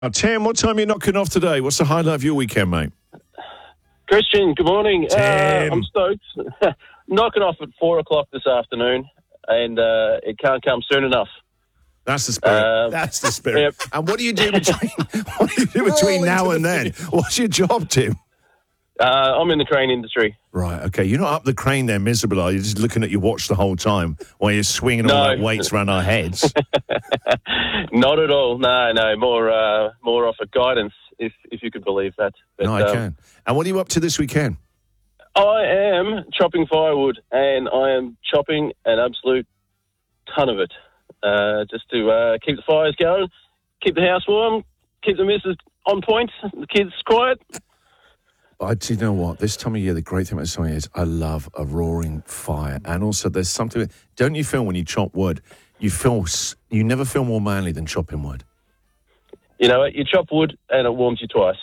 Tim, what time are you knocking off today? What's the highlight of your weekend, mate? Christian, good morning. Tim. I'm stoked. Knocking off at 4 o'clock this afternoon, and it can't come soon enough. That's the spirit. That's the spirit. Yep. And what do you do between now and then? What's your job, Tim? I'm in the crane industry. Right, okay. You're not up the crane there miserable, are you? Just looking at your watch the whole time while you're swinging all that weights around our heads? Not at all. No. More off of guidance, if you could believe that. But, No, I can. And what are you up to this weekend? I am chopping firewood, and I am chopping an absolute ton of it, just to keep the fires going, keep the house warm, keep the missus on point, the kids quiet. Do you know what? This time of year, the great thing about summer is I love a roaring fire. And also there's something, don't you feel when you chop wood, you never feel more manly than chopping wood? You know what? You chop wood and it warms you twice.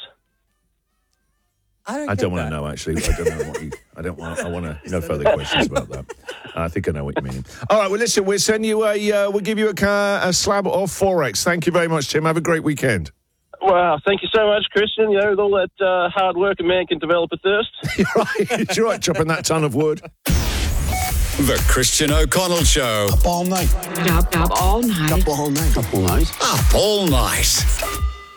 I don't want to know, actually. I want to no further questions about that. I think I know what you mean. All right, well, listen, we'll send you we'll give you a slab of Forex. Thank you very much, Tim. Have a great weekend. Wow, thank you so much, Christian. You know, with all that hard work, a man can develop a thirst. You're right, chopping that ton of wood. The Christian O'Connell Show. Up all night. Up all night. Up all night. Up all night. Up all night.